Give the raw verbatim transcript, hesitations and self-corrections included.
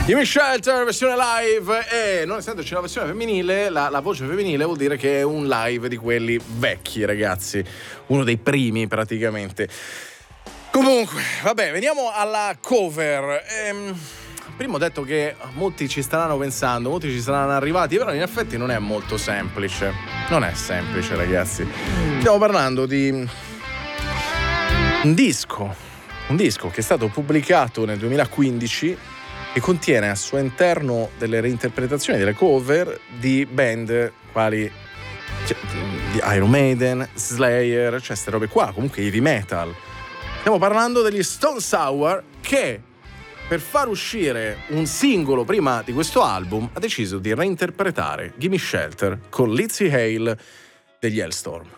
Gimme Shelter, versione live. E non essendoci la versione femminile, la, la voce femminile vuol dire che è un live di quelli vecchi, ragazzi. Uno dei primi, praticamente. Comunque, vabbè, veniamo alla cover. Ehm, prima ho detto che molti ci staranno pensando, molti ci saranno arrivati, però in effetti non è molto semplice. Non è semplice, ragazzi. Stiamo parlando di un disco, un disco che è stato pubblicato nel duemilaquindici e contiene al suo interno delle reinterpretazioni, delle cover di band quali cioè, di Iron Maiden, Slayer, cioè queste robe qua, comunque heavy metal. Stiamo parlando degli Stone Sour che, per far uscire un singolo prima di questo album, ha deciso di reinterpretare Gimme Shelter con Lizzy Hale degli Hellstorm.